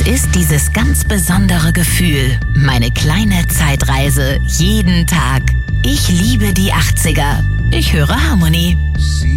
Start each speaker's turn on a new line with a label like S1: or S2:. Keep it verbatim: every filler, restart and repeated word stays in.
S1: ist dieses ganz besondere Gefühl. Meine kleine Zeitreise jeden Tag. Ich liebe die achtziger. Ich höre Harmony.